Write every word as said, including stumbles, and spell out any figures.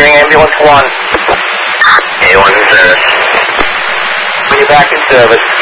Hearing ambulance one. A one in service. When you're back in service.